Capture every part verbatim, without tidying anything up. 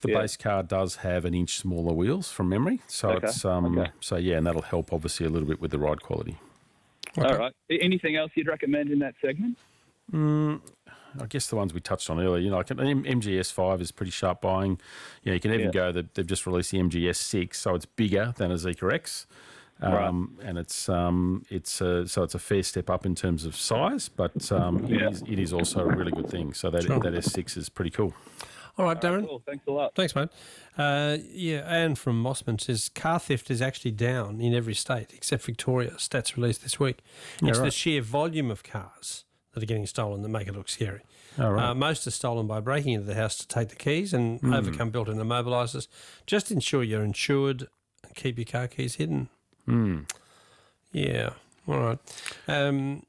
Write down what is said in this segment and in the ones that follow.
The yeah. base car does have an inch smaller wheels from memory, so Okay, it's um, okay. so yeah, and that'll help obviously a little bit with the ride quality. Okay. All right. Anything else you'd recommend in that segment? Mm, I guess the ones we touched on earlier, you know, like an M G S five is pretty sharp buying. You know, you can even Yeah. go that they've just released the M G S six, so it's bigger than a Zeekr X. Um, Right. and it's um, it's a, so it's a fair step up in terms of size, but um, Yeah. it, is, it is also a really good thing. So that Sure. that S six is pretty cool. All right, Darren. Cool. Thanks a lot. Thanks, mate. Uh, yeah, Anne from Mossman says car theft is actually down in every state except Victoria. Stats released this week. Yeah, It's the right. sheer volume of cars that are getting stolen that make it look scary. All right. Uh, most are stolen by breaking into the house to take the keys and Hmm. overcome built-in immobilisers. Just ensure you're insured and keep your car keys hidden. Mm. Yeah, all right. Um,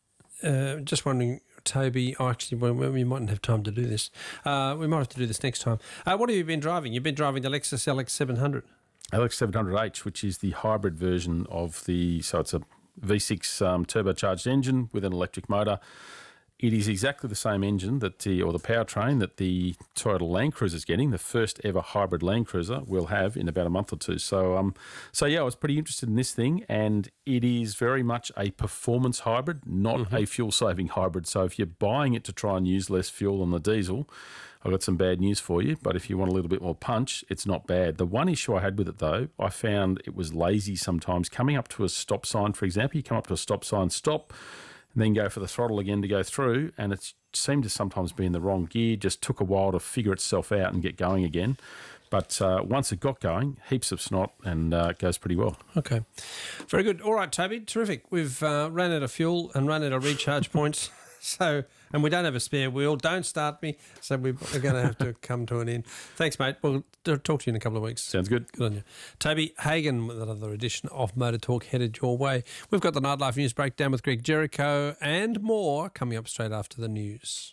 uh, just wondering, Toby, oh, actually, well, we mightn't have time to do this. Uh, we might have to do this next time. Uh, what have you been driving? You've been driving the Lexus L X seven hundred. L X seven hundred H, which is the hybrid version of the, so it's a V six um, turbocharged engine with an electric motor. It is exactly the same engine that the, or the powertrain that the Toyota Land Cruiser is getting. The first ever hybrid Land Cruiser will have in about a month or two. So, um, so yeah, I was pretty interested in this thing, and it is very much a performance hybrid, not Mm-hmm. a fuel-saving hybrid. So, if you're buying it to try and use less fuel on the diesel, I've got some bad news for you. But if you want a little bit more punch, it's not bad. The one issue I had with it, though, I found it was lazy sometimes. Coming up to a stop sign, for example, you come up to a stop sign, stop, and then go for the throttle again to go through, and it seemed to sometimes be in the wrong gear. Just took a while to figure itself out and get going again. But uh, once it got going, heaps of snot, and uh, it goes pretty well. Okay. Very good. All right, Toby, terrific. We've uh, ran out of fuel and run out of recharge points. So, and we don't have a spare wheel. Don't start me. So we're going to have to come to an end. Thanks, mate. We'll talk to you in a couple of weeks. Sounds good. Good on you. Toby Hagan with another edition of Motor Talk headed your way. We've got the Nightlife News Breakdown with Greg Jericho and more coming up straight after the news.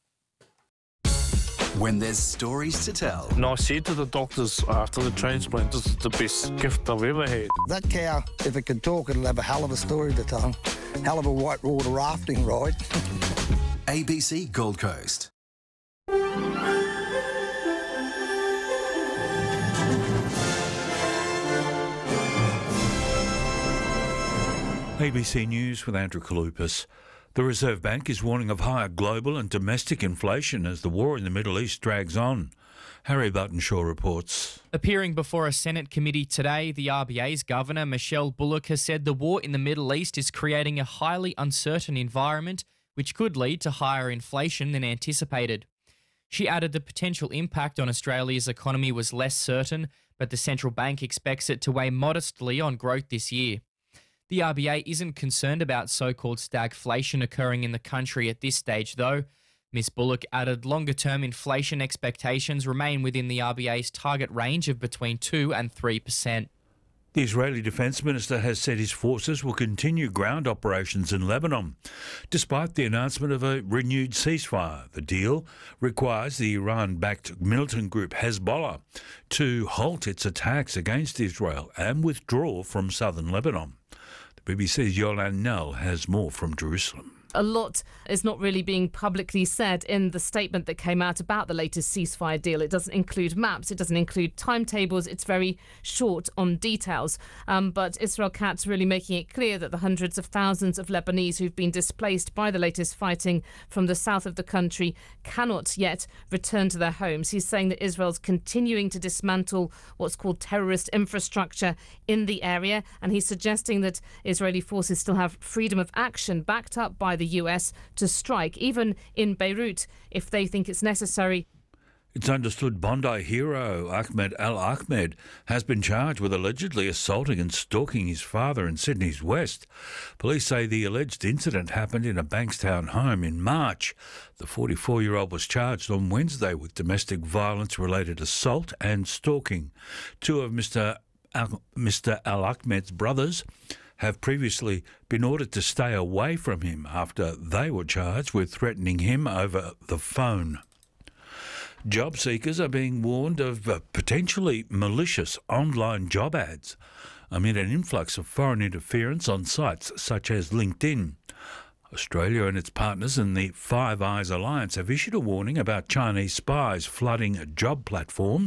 When there's stories to tell. And I said to the doctors after the transplant, this is the best gift I've ever had. That cow, if it could talk, it'll have a hell of a story to tell. Hell of a whitewater rafting ride. A B C Gold Coast. A B C News with Andrew Kalupas. The Reserve Bank is warning of higher global and domestic inflation as the war in the Middle East drags on. Harry Buttonshaw reports. Appearing before a Senate committee today, the R B A's Governor, Michelle Bullock, has said the war in the Middle East is creating a highly uncertain environment which could lead to higher inflation than anticipated. She added the potential impact on Australia's economy was less certain, but the central bank expects it to weigh modestly on growth this year. The R B A isn't concerned about so-called stagflation occurring in the country at this stage, though. Miz Bullock added longer-term inflation expectations remain within the R B A's target range of between two and three percent. The Israeli Defence Minister has said his forces will continue ground operations in Lebanon, despite the announcement of a renewed ceasefire. The deal requires the Iran-backed militant group Hezbollah to halt its attacks against Israel and withdraw from southern Lebanon. The B B C's Yolande Nell has more from Jerusalem. A lot is not really being publicly said in the statement that came out about the latest ceasefire deal. It doesn't include maps, it doesn't include timetables, it's very short on details. Um, but Israel Katz really making it clear that the hundreds of thousands of Lebanese who've been displaced by the latest fighting from the south of the country cannot yet return to their homes. He's saying that Israel's continuing to dismantle what's called terrorist infrastructure in the area, and he's suggesting that Israeli forces still have freedom of action backed up by the U S to strike, even in Beirut, if they think it's necessary. It's understood Bondi hero Ahmed Al Ahmed has been charged with allegedly assaulting and stalking his father in Sydney's West. Police say the alleged incident happened in a Bankstown home in March. The forty-four-year-old was charged on Wednesday with domestic violence-related assault and stalking. Two of Mister Al- Mister Al Ahmed's brothers have previously been ordered to stay away from him after they were charged with threatening him over the phone. Job seekers are being warned of uh, potentially malicious online job ads amid an influx of foreign interference on sites such as LinkedIn. Australia and its partners in the Five Eyes Alliance have issued a warning about Chinese spies flooding job platforms